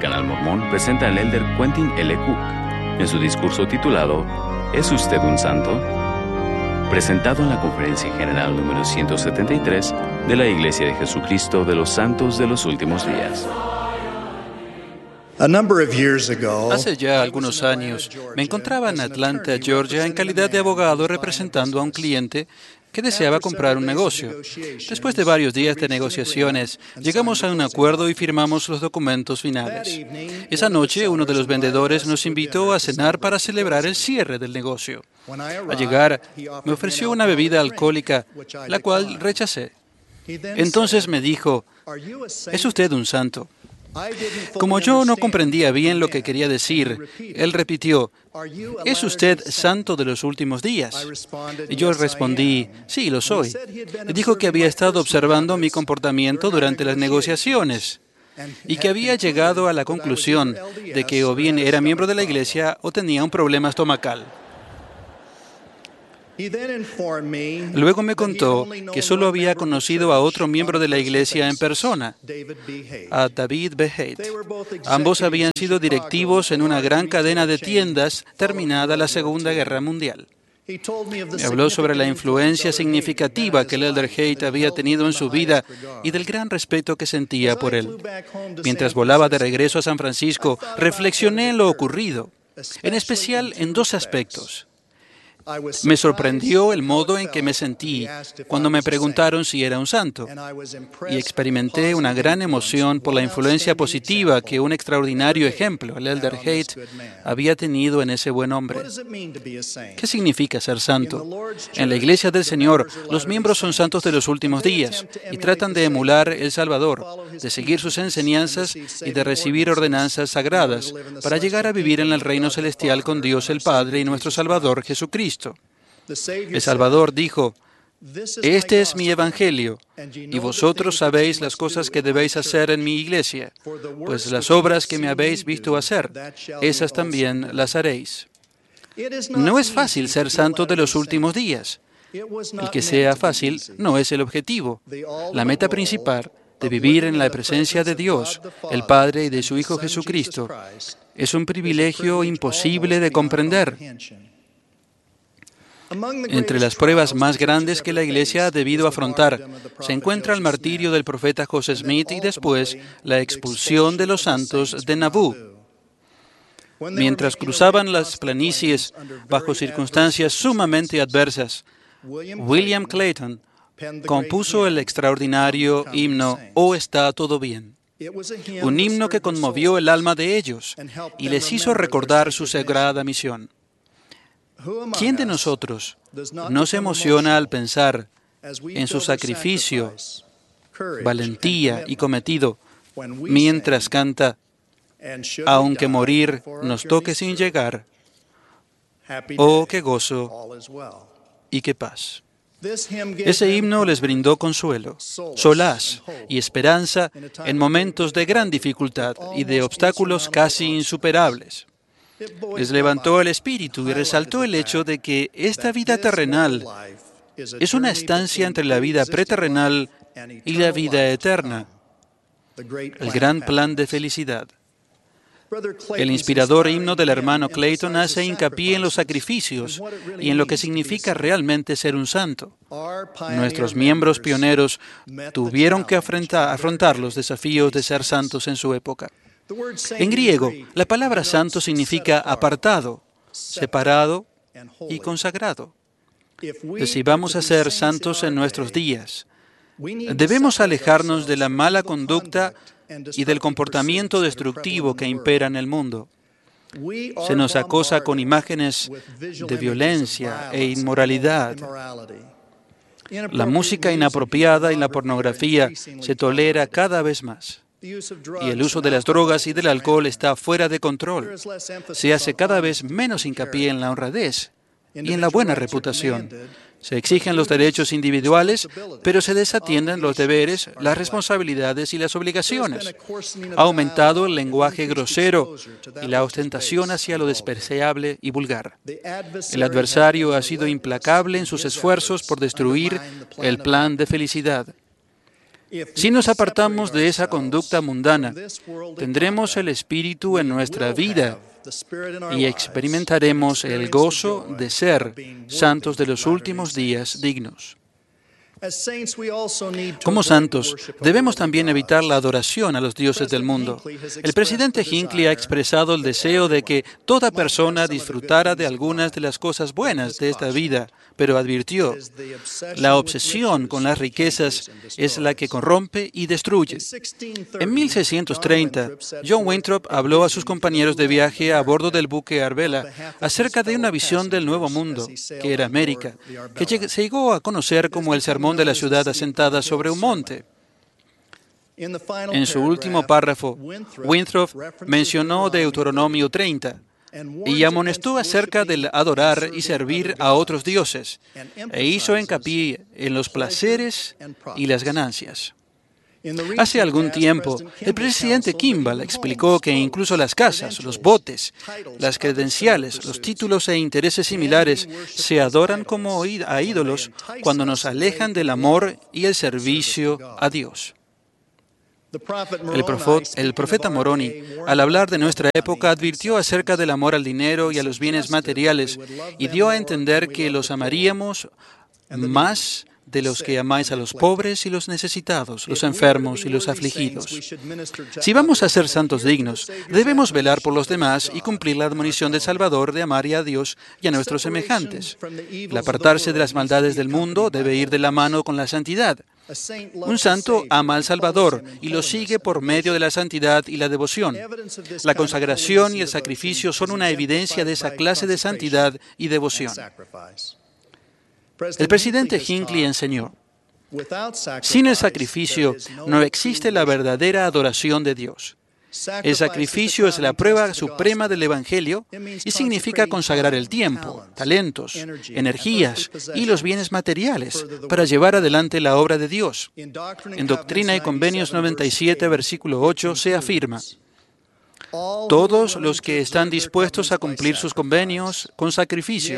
Canal Mormón presenta al elder Quentin L. Cook en su discurso titulado ¿Es usted un santo?, presentado en la Conferencia General número 173 de la Iglesia de Jesucristo de los Santos de los Últimos Días. Hace ya algunos años me encontraba en Atlanta, Georgia, en calidad de abogado representando a un cliente que deseaba comprar un negocio. Después de varios días de negociaciones, llegamos a un acuerdo y firmamos los documentos finales. Esa noche, uno de los vendedores nos invitó a cenar para celebrar el cierre del negocio. Al llegar, me ofreció una bebida alcohólica, la cual rechacé. Entonces me dijo, ¿es usted un santo? Como yo no comprendía bien lo que quería decir, él repitió, ¿es usted santo de los últimos días? Y yo respondí, sí, lo soy. Y dijo que había estado observando mi comportamiento durante las negociaciones y que había llegado a la conclusión de que o bien era miembro de la iglesia o tenía un problema estomacal. Luego me contó que solo había conocido a otro miembro de la iglesia en persona, a David B. Haight. Ambos habían sido directivos en una gran cadena de tiendas terminada la Segunda Guerra Mundial. Me habló sobre la influencia significativa que el elder Haight había tenido en su vida y del gran respeto que sentía por él. Mientras volaba de regreso a San Francisco, reflexioné en lo ocurrido, en especial en dos aspectos. Me sorprendió el modo en que me sentí cuando me preguntaron si era un santo, y experimenté una gran emoción por la influencia positiva que un extraordinario ejemplo, el elder Haight, había tenido en ese buen hombre. ¿Qué significa ser santo? En la Iglesia del Señor, los miembros son santos de los últimos días y tratan de emular el Salvador, de seguir sus enseñanzas y de recibir ordenanzas sagradas para llegar a vivir en el reino celestial con Dios el Padre y nuestro Salvador Jesucristo. El Salvador dijo, «Este es mi evangelio, y vosotros sabéis las cosas que debéis hacer en mi iglesia, pues las obras que me habéis visto hacer, esas también las haréis». No es fácil ser santo de los últimos días. El que sea fácil no es el objetivo. La meta principal de vivir en la presencia de Dios, el Padre y de su Hijo Jesucristo, es un privilegio imposible de comprender. Entre las pruebas más grandes que la Iglesia ha debido afrontar se encuentra el martirio del profeta José Smith y después la expulsión de los santos de Nabú. Mientras cruzaban las planicies bajo circunstancias sumamente adversas, William Clayton compuso el extraordinario himno «Oh, está todo bien», un himno que conmovió el alma de ellos y les hizo recordar su sagrada misión. ¿Quién de nosotros no se emociona al pensar en su sacrificio, valentía y cometido mientras canta «Aunque morir nos toque sin llegar, oh, qué gozo y qué paz»? Ese himno les brindó consuelo, solaz y esperanza en momentos de gran dificultad y de obstáculos casi insuperables. Les levantó el espíritu y resaltó el hecho de que esta vida terrenal es una estancia entre la vida preterrenal y la vida eterna, el gran plan de felicidad. El inspirador himno del hermano Clayton hace hincapié en los sacrificios y en lo que significa realmente ser un santo. Nuestros miembros pioneros tuvieron que afrontar los desafíos de ser santos en su época. En griego, la palabra santo significa apartado, separado y consagrado. Si vamos a ser santos en nuestros días, debemos alejarnos de la mala conducta y del comportamiento destructivo que impera en el mundo. Se nos acosa con imágenes de violencia e inmoralidad. La música inapropiada y la pornografía se tolera cada vez más. Y el uso de las drogas y del alcohol está fuera de control. Se hace cada vez menos hincapié en la honradez y en la buena reputación. Se exigen los derechos individuales, pero se desatienden los deberes, las responsabilidades y las obligaciones. Ha aumentado el lenguaje grosero y la ostentación hacia lo despreciable y vulgar. El adversario ha sido implacable en sus esfuerzos por destruir el plan de felicidad. Si nos apartamos de esa conducta mundana, tendremos el Espíritu en nuestra vida y experimentaremos el gozo de ser santos de los últimos días dignos. Como santos, debemos también evitar la adoración a los dioses del mundo. El presidente Hinckley ha expresado el deseo de que toda persona disfrutara de algunas de las cosas buenas de esta vida, pero advirtió, la obsesión con las riquezas es la que corrompe y destruye. En 1630, John Winthrop habló a sus compañeros de viaje a bordo del buque Arbela acerca de una visión del Nuevo Mundo, que era América, que se llegó a conocer como el sermón de la ciudad asentada sobre un monte. En su último párrafo, Winthrop mencionó Deuteronomio 30 y amonestó acerca del adorar y servir a otros dioses, e hizo hincapié en los placeres y las ganancias. Hace algún tiempo, el presidente Kimball explicó que incluso las casas, los botes, las credenciales, los títulos e intereses similares se adoran como a ídolos cuando nos alejan del amor y el servicio a Dios. El profeta Moroni, al hablar de nuestra época, advirtió acerca del amor al dinero y a los bienes materiales y dio a entender que los amaríamos más de los que amáis a los pobres y los necesitados, los enfermos y los afligidos. Si vamos a ser santos dignos, debemos velar por los demás y cumplir la admonición del Salvador de amar a Dios y a nuestros semejantes. El apartarse de las maldades del mundo debe ir de la mano con la santidad. Un santo ama al Salvador y lo sigue por medio de la santidad y la devoción. La consagración y el sacrificio son una evidencia de esa clase de santidad y devoción. El presidente Hinckley enseñó, sin el sacrificio no existe la verdadera adoración de Dios. El sacrificio es la prueba suprema del Evangelio y significa consagrar el tiempo, talentos, energías y los bienes materiales para llevar adelante la obra de Dios. En Doctrina y Convenios 97, versículo 8, se afirma, todos los que están dispuestos a cumplir sus convenios con sacrificio.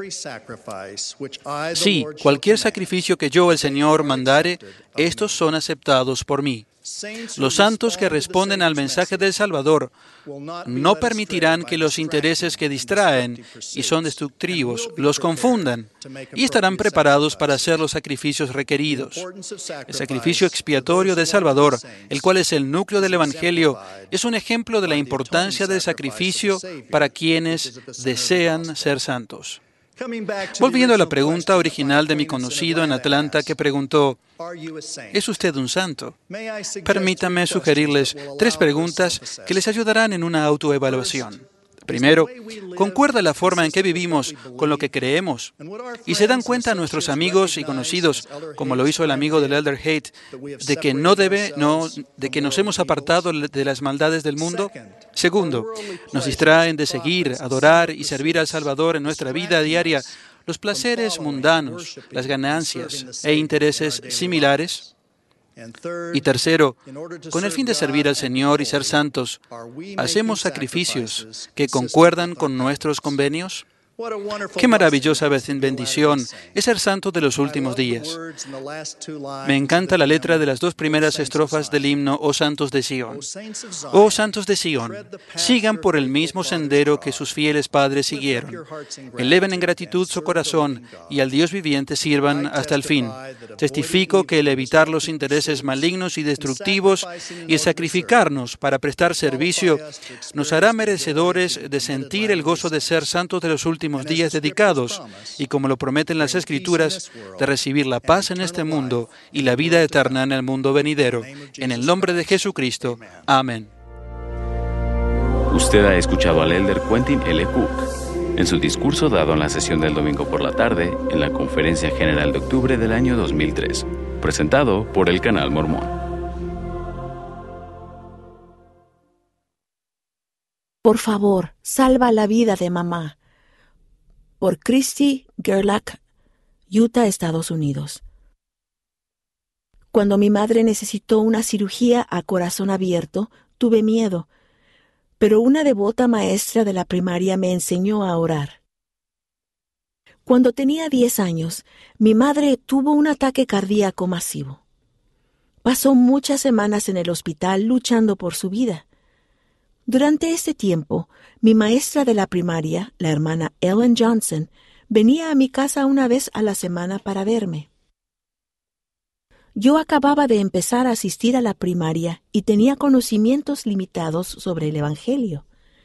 Sí, cualquier sacrificio que yo, el Señor, mandare, estos son aceptados por mí. Los santos que responden al mensaje del Salvador no permitirán que los intereses que distraen y son destructivos los confundan y estarán preparados para hacer los sacrificios requeridos. El sacrificio expiatorio del Salvador, el cual es el núcleo del Evangelio, es un ejemplo de la importancia del sacrificio para quienes desean ser santos. Volviendo a la pregunta original de mi conocido en Atlanta que preguntó, ¿es usted un santo? Permítame sugerirles 3 preguntas que les ayudarán en una autoevaluación. Primero, ¿concuerda la forma en que vivimos con lo que creemos? ¿Y se dan cuenta nuestros amigos y conocidos, como lo hizo el amigo del Elder Haight, de que nos hemos apartado de las maldades del mundo? Segundo, ¿nos distraen de seguir, adorar y servir al Salvador en nuestra vida diaria los placeres mundanos, las ganancias e intereses similares? Y tercero, con el fin de servir al Señor y ser santos, ¿hacemos sacrificios que concuerdan con nuestros convenios? Qué maravillosa bendición es ser santo de los últimos días. Me encanta la letra de las 2 primeras estrofas del himno Oh Santos de Sion. Oh Santos de Sion, sigan por el mismo sendero que sus fieles padres siguieron. Eleven en gratitud su corazón y al Dios viviente sirvan hasta el fin. Testifico que el evitar los intereses malignos y destructivos y el sacrificarnos para prestar servicio nos hará merecedores de sentir el gozo de ser santos de los últimos días dedicados y, como lo prometen las Escrituras, de recibir la paz en este mundo y la vida eterna en el mundo venidero. En el nombre de Jesucristo. Amén. Usted ha escuchado al Elder Quentin L. Cook en su discurso dado en la sesión del domingo por la tarde en la Conferencia General de octubre del año 2003, presentado por el Canal Mormón. Por favor, salva la vida de mamá. Por Christy Gerlach, Utah, Estados Unidos. Cuando mi madre necesitó una cirugía a corazón abierto, tuve miedo, pero una devota maestra de la primaria me enseñó a orar. Cuando tenía 10 años, mi madre tuvo un ataque cardíaco masivo. Pasó muchas semanas en el hospital luchando por su vida. Durante este tiempo, mi maestra de la primaria, la hermana Ellen Johnson, venía a mi casa una vez a la semana para verme. Yo acababa de empezar a asistir a la primaria y tenía conocimientos limitados sobre el Evangelio.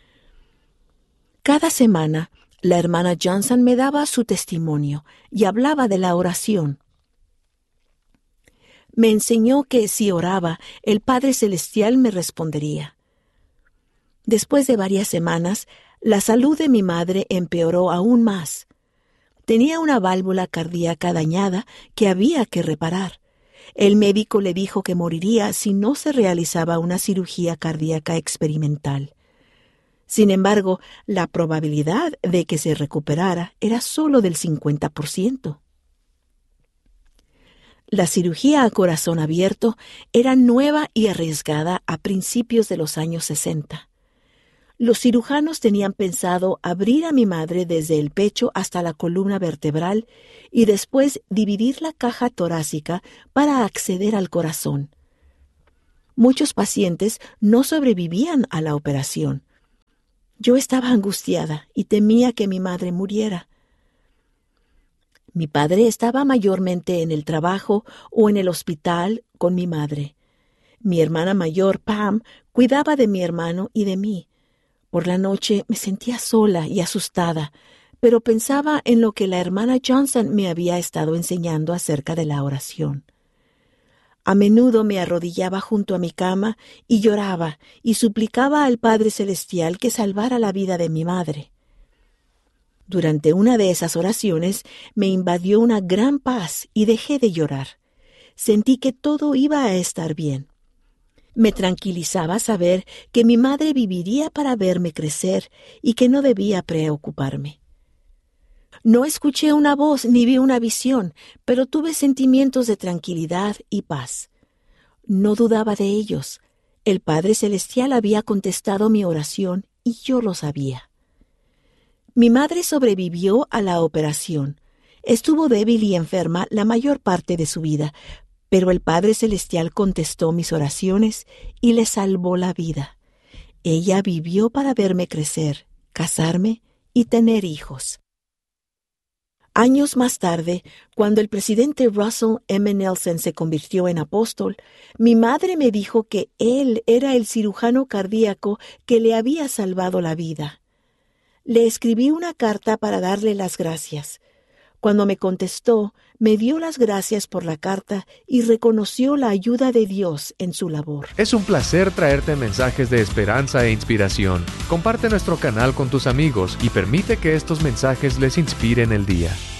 Cada semana, la hermana Johnson me daba su testimonio y hablaba de la oración. Me enseñó que si oraba, el Padre Celestial me respondería. Después de varias semanas, la salud de mi madre empeoró aún más. Tenía una válvula cardíaca dañada que había que reparar. El médico le dijo que moriría si no se realizaba una cirugía cardíaca experimental. Sin embargo, la probabilidad de que se recuperara era solo del 50%. La cirugía a corazón abierto era nueva y arriesgada a principios de los años 60. Los cirujanos tenían pensado abrir a mi madre desde el pecho hasta la columna vertebral y después dividir la caja torácica para acceder al corazón. Muchos pacientes no sobrevivían a la operación. Yo estaba angustiada y temía que mi madre muriera. Mi padre estaba mayormente en el trabajo o en el hospital con mi madre. Mi hermana mayor, Pam, cuidaba de mi hermano y de mí. Por la noche me sentía sola y asustada, pero pensaba en lo que la hermana Johnson me había estado enseñando acerca de la oración. A menudo me arrodillaba junto a mi cama y lloraba y suplicaba al Padre Celestial que salvara la vida de mi madre. Durante una de esas oraciones me invadió una gran paz y dejé de llorar. Sentí que todo iba a estar bien. Me tranquilizaba saber que mi madre viviría para verme crecer y que no debía preocuparme. No escuché una voz ni vi una visión, pero tuve sentimientos de tranquilidad y paz. No dudaba de ellos. El Padre Celestial había contestado mi oración y yo lo sabía. Mi madre sobrevivió a la operación. Estuvo débil y enferma la mayor parte de su vida, pero el Padre Celestial contestó mis oraciones y le salvó la vida. Ella vivió para verme crecer, casarme y tener hijos. Años más tarde, cuando el presidente Russell M. Nelson se convirtió en apóstol, mi madre me dijo que él era el cirujano cardíaco que le había salvado la vida. Le escribí una carta para darle las gracias. Cuando me contestó, me dio las gracias por la carta y reconoció la ayuda de Dios en su labor. Es un placer traerte mensajes de esperanza e inspiración. Comparte nuestro canal con tus amigos y permite que estos mensajes les inspiren el día.